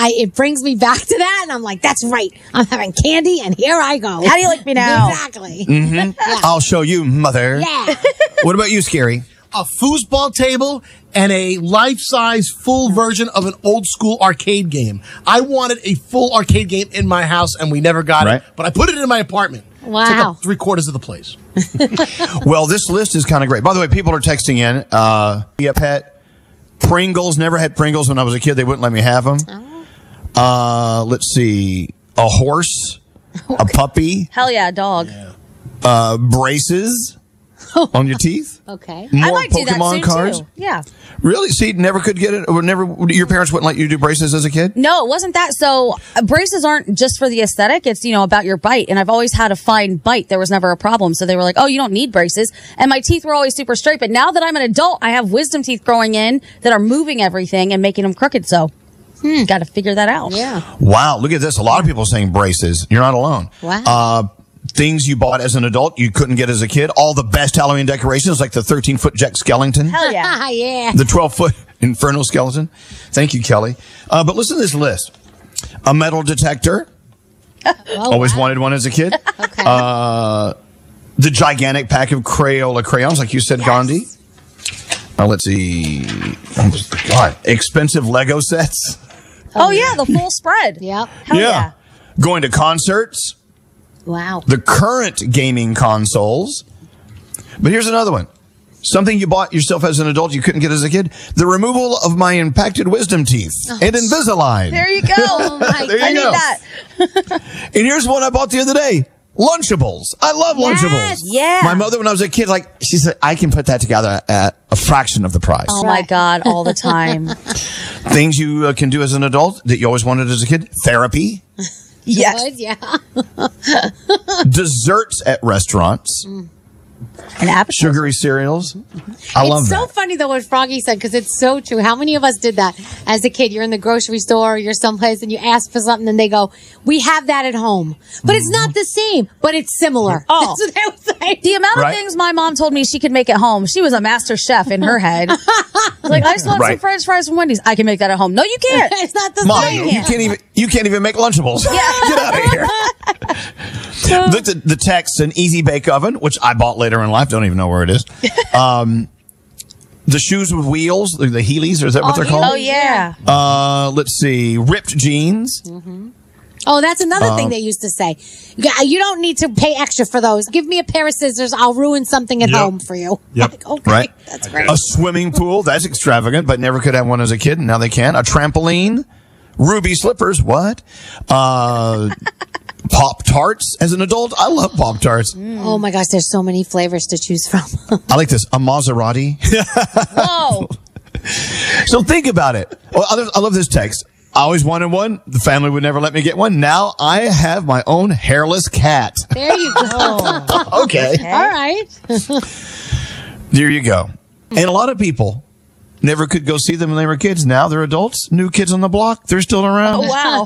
it brings me back to that, and I'm like, that's right. I'm having candy, and here I go. How do you like me now? Exactly. Yeah. I'll show you, mother. Yeah. What about you, Scary? A foosball table and a life-size full version of an old-school arcade game. I wanted a full arcade game in my house, and we never got it. But I put it in my apartment. Wow. Took up 3/4 of the place. Well, this list is kind of great. By the way, people are texting in. Yeah, pet. Pringles. Never had Pringles when I was a kid. They wouldn't let me have them. Let's see. A horse. A puppy. Hell yeah, dog. Braces on your teeth. Okay. More I might do that Pokemon soon, cards. too. Yeah. Really? See, never could get it? Or never? Your parents wouldn't let you do braces as a kid? No, it wasn't that. So braces aren't just for the aesthetic. It's, about your bite. And I've always had a fine bite. There was never a problem. So they were like, oh, you don't need braces. And my teeth were always super straight. But now that I'm an adult, I have wisdom teeth growing in that are moving everything and making them crooked. So got to figure that out. Yeah. Wow. Look at this. A lot of people saying braces. You're not alone. Wow. Things you bought as an adult you couldn't get as a kid. All the best Halloween decorations, like the 13-foot Jack Skellington. Hell yeah. Yeah. The 12-foot Inferno Skeleton. Thank you, Kelly. But listen to this list. A metal detector. Always wanted one as a kid. Okay. The gigantic pack of Crayola crayons, like you said, Gandhi. Let's see. God. Expensive Lego sets. Oh, yeah. The full spread. Yep. Hell yeah. Going to concerts. Wow. The current gaming consoles. But here's another one. Something you bought yourself as an adult you couldn't get as a kid. The removal of my impacted wisdom teeth and Invisalign. There you go. Oh, my There you I need go. that. And here's one I bought the other day. Lunchables. I love Lunchables. Yeah. My mother, when I was a kid, she said, I can put that together at a fraction of the price. Oh, my God. All the time. Things you can do as an adult that you always wanted as a kid. Therapy. Yes. Good, yeah. Desserts at restaurants. And appetizers. Sugary cereals. I love It's so that. funny though what Froggy said because it's so true. How many of us did that as a kid? You're in the grocery store, or you're someplace, and you ask for something, and they go, "We have that at home," but it's not the same, but it's similar. Oh. That's what they would say. The amount of Right. things my mom told me she could make at home. She was a master chef in her head. Like, I just want some Right. French fries from Wendy's. I can make that at home. No, you can't. It's not the Mom, same. you can't even make Lunchables. Get out of here. Look at the text, an easy bake oven, which I bought later in life. Don't even know where it is. The shoes with wheels, the Heelys, or is that what they're called? Oh, yeah. Let's see, ripped jeans. Oh, that's another thing they used to say. You don't need to pay extra for those. Give me a pair of scissors. I'll ruin something at home for you. Yep. Like, okay, Right. that's great. A swimming pool, that's extravagant, but never could have one as a kid, and now they can. A trampoline, ruby slippers, what? Pop-Tarts as an adult. I love Pop-Tarts. Oh my gosh, there's so many flavors to choose from. I like this. A Maserati. Whoa. So think about it. Well, I love this text. I always wanted one. The family would never let me get one. Now I have my own hairless cat. There you go. Okay. All right. There you go. And a lot of people never could go see them when they were kids. Now they're adults. New kids on the block. They're still around. Oh, wow.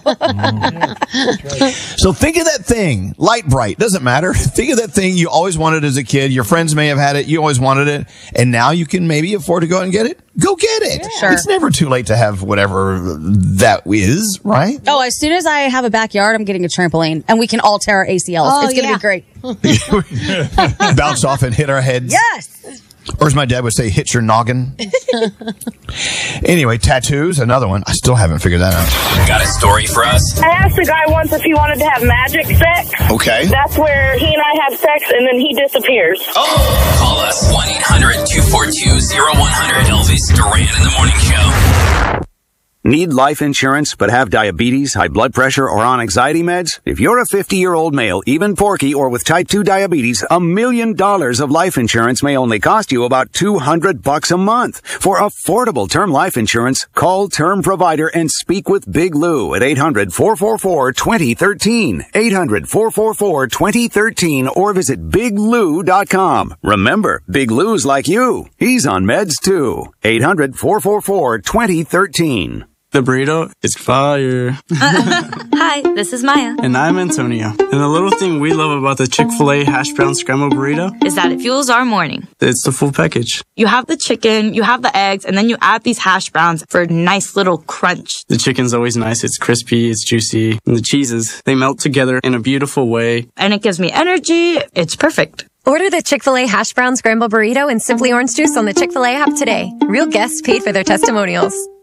So think of that thing. Light bright. Doesn't matter. Think of that thing you always wanted as a kid. Your friends may have had it. You always wanted it. And now you can maybe afford to go out and get it. Go get it. Yeah. Sure. It's never too late to have whatever that is, right? Oh, as soon as I have a backyard, I'm getting a trampoline, and we can all tear our ACLs. Oh, it's going to yeah. be great. Bounce off and hit our heads. Yes. Or as my dad would say, hit your noggin. Anyway, tattoos, another one. I still haven't figured that out. Got a story for us? I asked a guy once if he wanted to have magic sex. Okay. That's where he and I have sex and then he disappears. Oh! Call us 1-800-242-0100. Elvis Duran in the Morning Show. Need life insurance but have diabetes, high blood pressure, or on anxiety meds? If you're a 50-year-old male, even porky, or with type 2 diabetes, $1 million of life insurance may only cost you about $200 a month. For affordable term life insurance, call Term Provider and speak with Big Lou at 800-444-2013. 800-444-2013 or visit biglou.com. Remember, Big Lou's like you. He's on meds too. 800-444-2013. The burrito is fire. Hi, this is Maya. And I'm Antonio. And the little thing we love about the Chick-fil-A hash brown scrambled burrito is that it fuels our morning. It's the full package. You have the chicken, you have the eggs, and then you add these hash browns for a nice little crunch. The chicken's always nice. It's crispy, it's juicy. And the cheeses, they melt together in a beautiful way. And it gives me energy. It's perfect. Order the Chick-fil-A hash brown scramble burrito and Simply Orange Juice on the Chick-fil-A app today. Real guests paid for their testimonials.